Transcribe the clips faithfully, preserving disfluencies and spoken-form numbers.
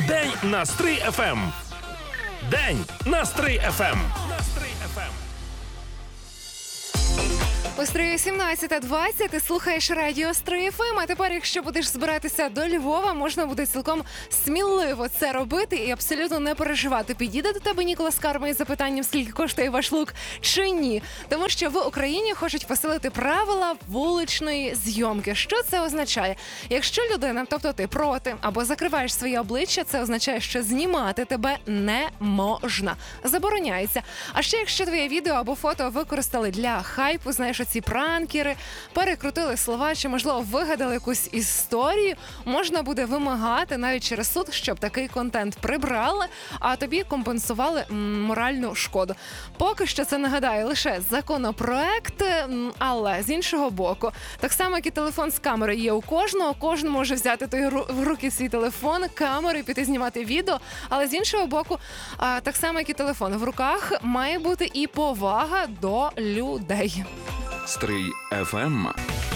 День на Стрий еф ем. День на Стрий еф ем. У Стрию сімнадцята двадцять, ти слухаєш радіо Стрий еф ем, а тепер, якщо будеш збиратися до Львова, можна буде цілком сміливо це робити і абсолютно не переживати. Підійде до тебе Ніколас Карма із запитанням, скільки коштує ваш лук, чи ні. Тому що в Україні хочуть посилити правила вуличної зйомки. Що це означає? Якщо людина, тобто ти, проти або закриваєш своє обличчя, це означає, що знімати тебе не можна. Забороняється. А ще якщо твоє відео або фото використали для хайпу, знаєш, ці пранкери, перекрутили слова чи, можливо, вигадали якусь історію, можна буде вимагати навіть через суд, щоб такий контент прибрали, а тобі компенсували м, моральну шкоду. Поки що це, нагадаю, лише законопроект, м, але з іншого боку, так само, як і телефон з камери є у кожного, кожен може взяти той ру- в руки свій телефон, камеру і піти знімати відео, але з іншого боку, а, так само, як і телефон в руках, має бути і повага до людей. Стрий еф ем.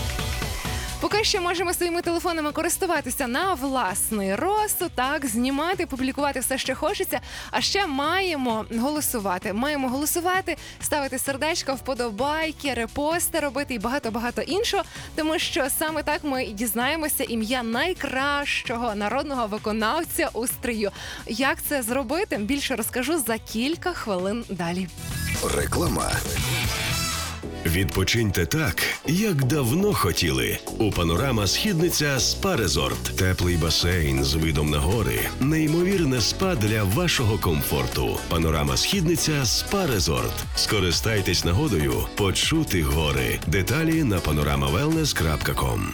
Поки що можемо своїми телефонами користуватися на власний розсуд, так, знімати, публікувати все, що хочеться, а ще маємо голосувати. Маємо голосувати, ставити сердечко, вподобайки, репости робити і багато-багато іншого, тому що саме так ми і дізнаємося ім'я найкращого народного виконавця у Стрию. Як це зробити, більше розкажу за кілька хвилин далі. Реклама. Відпочиньте так, як давно хотіли. У «Панорама Східниця СПА Резорт. Теплий басейн з видом на гори. Неймовірне спа для вашого комфорту. «Панорама Східниця СПА Резорт». Скористайтесь нагодою почути гори. Деталі на панорама велнес крапка ком.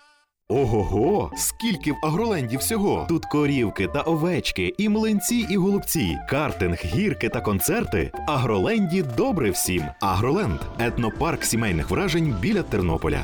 Ого-го! Скільки в Агроленді всього! Тут корівки та овечки, і млинці, і голубці, картинг, гірки та концерти. В Агроленді добре всім. Агроленд – етнопарк сімейних вражень біля Тернополя.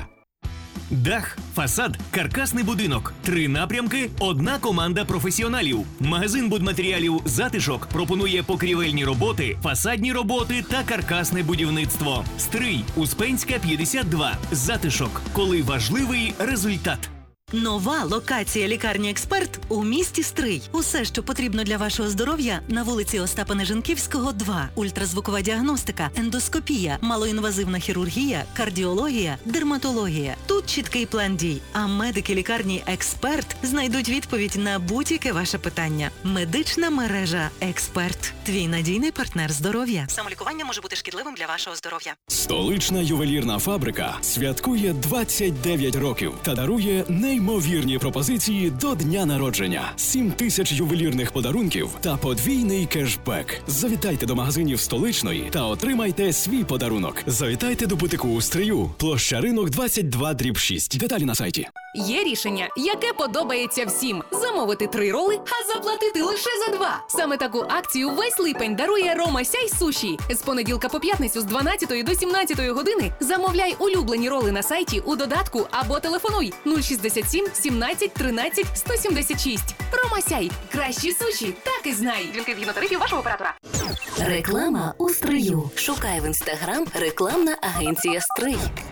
Дах, фасад, каркасний будинок. Три напрямки, одна команда професіоналів. Магазин будматеріалів «Затишок» пропонує покрівельні роботи, фасадні роботи та каркасне будівництво. Стрий, Успенська, п'ятдесят два. «Затишок». Коли важливий результат. Нова локація лікарні «Експерт» у місті Стрий. Усе, що потрібно для вашого здоров'я, на вулиці Остапа Нежанківського, два. Ультразвукова діагностика, ендоскопія, малоінвазивна хірургія, кардіологія, дерматологія. Тут чіткий план дій. А медики лікарні «Експерт» знайдуть відповідь на будь-яке ваше питання. Медична мережа «Експерт». Твій надійний партнер здоров'я. Самолікування може бути шкідливим для вашого здоров'я. Столична ювелірна фабрика святкує двадцять дев'ять років та дарує неймовірні пропозиції до дня народження. сім тисяч ювелірних подарунків та подвійний кешбек. Завітайте до магазинів Столичної та отримайте свій подарунок. Завітайте до бутику у Стрию. Площа Ринок, двадцять два дріб шість. Деталі на сайті. Є рішення, яке подобається всім. Замовити три роли, а заплатити лише за два. Саме таку акцію весь липень дарує Рома Сяй Суші. З понеділка по п'ятницю з дванадцятої до сімнадцятої години замовляй улюблені роли на сайті, у додатку або телефонуй нуль шістдесят сім сімнадцять тринадцять сто сімдесят шість. Рома Сяй. Кращі суші, так і знай. Дзвінки згідно тарифів вашого оператора. Реклама у Стрию. Шукай в інстаграм рекламна агенція Стрий.